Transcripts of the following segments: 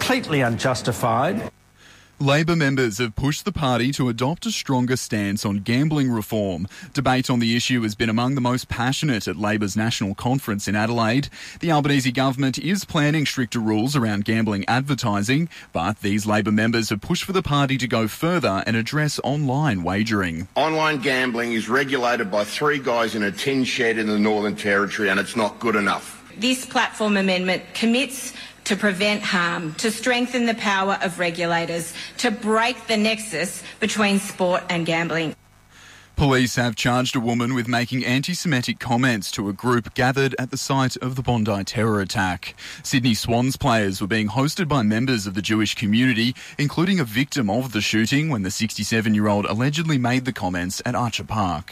completely unjustified. Labor members have pushed the party to adopt a stronger stance on gambling reform. Debate on the issue has been among the most passionate at Labor's national conference in Adelaide. The Albanese government is planning stricter rules around gambling advertising, but these Labor members have pushed for the party to go further and address online wagering. Online gambling is regulated by three guys in a tin shed in the Northern Territory, and it's not good enough. This platform amendment commits to prevent harm, to strengthen the power of regulators, to break the nexus between sport and gambling. Police have charged a woman with making anti-Semitic comments to a group gathered at the site of the Bondi terror attack. Sydney Swans players were being hosted by members of the Jewish community, including a victim of the shooting when the 67-year-old allegedly made the comments at Archer Park.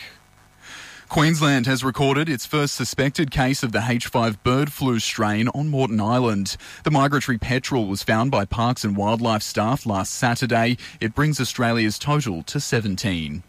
Queensland has recorded its first suspected case of the H5 bird flu strain on Moreton Island. The migratory petrel was found by Parks and Wildlife staff last Saturday. It brings Australia's total to 17.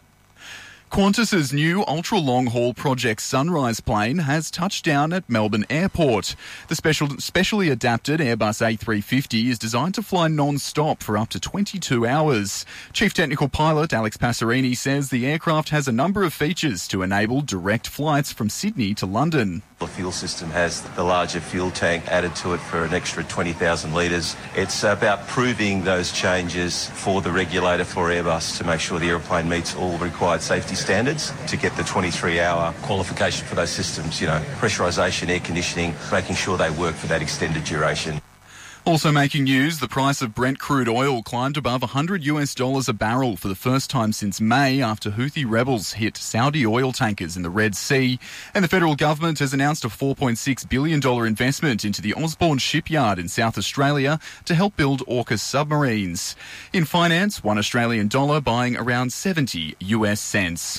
Qantas's new ultra-long-haul Project Sunrise plane has touched down at Melbourne Airport. The specially adapted Airbus A350 is designed to fly non-stop for up to 22 hours. Chief Technical Pilot Alex Passerini says the aircraft has a number of features to enable direct flights from Sydney to London. The fuel system has the larger fuel tank added to it for an extra 20,000 litres. It's about proving those changes for the regulator for Airbus to make sure the aeroplane meets all required safety standards to get the 23-hour qualification for those systems, pressurisation, air conditioning, making sure they work for that extended duration. Also making news, the price of Brent crude oil climbed above $100 a barrel for the first time since May after Houthi rebels hit Saudi oil tankers in the Red Sea. And the federal government has announced a $4.6 billion investment into the Osborne shipyard in South Australia to help build AUKUS submarines. In finance, $1 Australian buying around 70 US cents.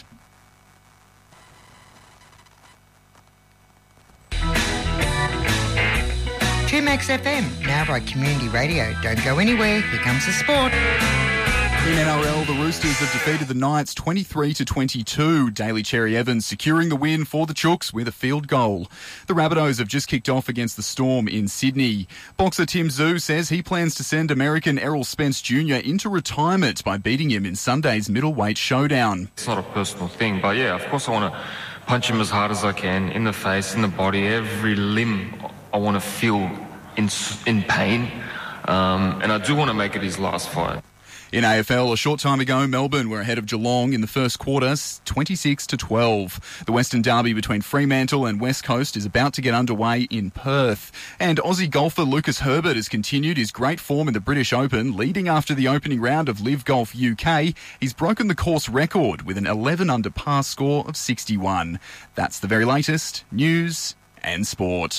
Max FM, Narrabri Community Radio. Don't go anywhere, here comes the sport. In NRL, the Roosters have defeated the Knights 23-22. Daly Cherry Evans securing the win for the Chooks with a field goal. The Rabbitohs have just kicked off against the Storm in Sydney. Boxer Tim Tszyu says he plans to send American Errol Spence Jr. into retirement by beating him in Sunday's middleweight showdown. It's not a personal thing, but yeah, of course I want to punch him as hard as I can, in the face, in the body, every limb I want to feel in pain, and I do want to make it his last fight. In AFL, a short time ago, Melbourne were ahead of Geelong in the first quarter, 26-12. The Western Derby between Fremantle and West Coast is about to get underway in Perth. And Aussie golfer Lucas Herbert has continued his great form in the British Open, leading after the opening round of Live Golf UK. He's broken the course record with an 11 under par score of 61. That's the very latest news and sport.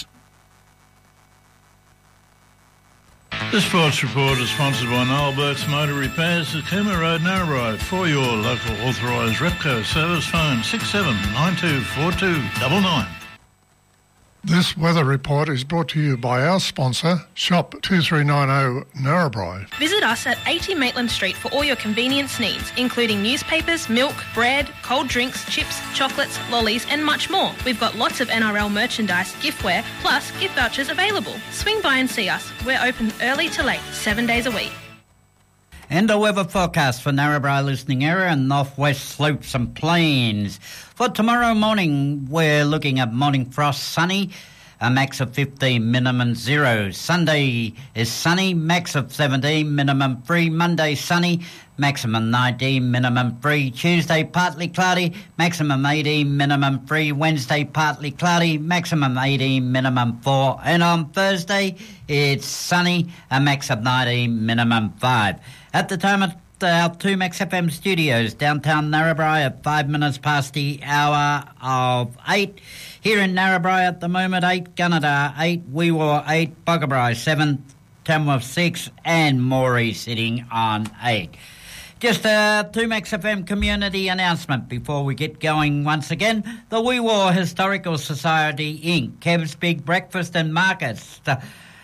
The Sports Report is sponsored by Noel Burke's Motor Repairs at Cooma Road, Narrabri. For your local authorised Repco service, phone 67924299. This weather report is brought to you by our sponsor, Shop 2390 Narrabri. Visit us at 80 Maitland Street for all your convenience needs, including newspapers, milk, bread, cold drinks, chips, chocolates, lollies and much more. We've got lots of NRL merchandise, giftware, plus gift vouchers available. Swing by and see us. We're open early to late, 7 days a week. And the weather forecast for Narrabri listening area and northwest slopes and plains. For tomorrow morning, we're looking at morning frost, sunny, a max of 15, minimum 0. Sunday is sunny, max of 17, minimum 3. Monday, sunny, maximum 19, minimum 3. Tuesday, partly cloudy, maximum 18, minimum 3. Wednesday, partly cloudy, maximum 18, minimum 4. And on Thursday, it's sunny, a max of 19, minimum 5. At the time at our 2 Max FM studios, downtown Narrabri at 5 minutes past the hour of 8. Here in Narrabri at the moment, 8, Gunnedah 8, Weewaw 8, Bugabri 7, Tamworth 6, and Moree sitting on 8. Just a 2 Max FM community announcement before we get going once again. The Weewaw Historical Society Inc. Kev's Big Breakfast and Markets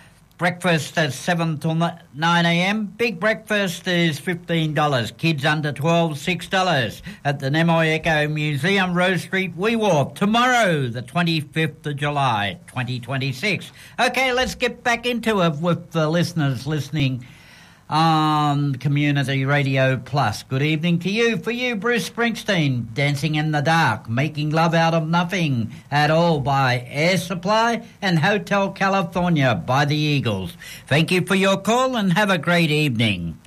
breakfast at 7 till 9 a.m. Big breakfast is $15. Kids under 12, $6 at the Nemo Echo Museum, Rose Street, Wee Wharf. Tomorrow, the 25th of July, 2026. Okay, let's get back into it with the listeners listening on Community Radio Plus. Good evening to you. For you, Bruce Springsteen, Dancing in the Dark, Making Love Out of Nothing at All by Air Supply, and Hotel California by the Eagles. Thank you for your call and have a great evening.